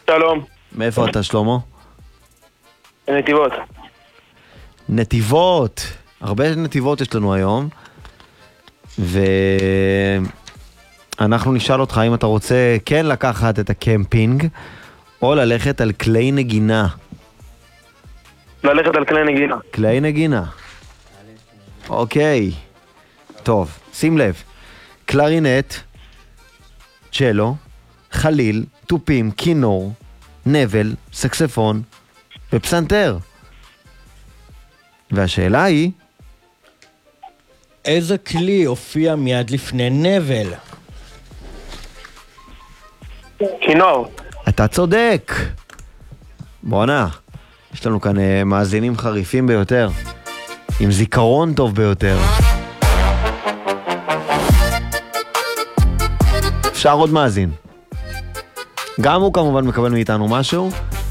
שלום. מאיפה אתה, שלמה? נתיבות. נתיבות. הרבה נתיבות יש לנו היום. ואנחנו נשאל אותך אם אתה רוצה כן לקחת את הקמפינג, או ללכת על כלי נגינה. ללכת על כלי נגינה. כלי נגינה. אוקיי. טוב, שים לב. קלרינט, צ'לו, חליל, טופים, כינור, נבל, סקספון ופסנתר. והשאלה היא... איזה כלי הופיע מיד לפני נבל? כינור. אתה צודק. בואנה, יש לנו כאן מאזינים חריפים ביותר, עם זיכרון טוב ביותר. אפשר עוד מאזין. גם הוא כמובן מקבל מאיתנו משהו,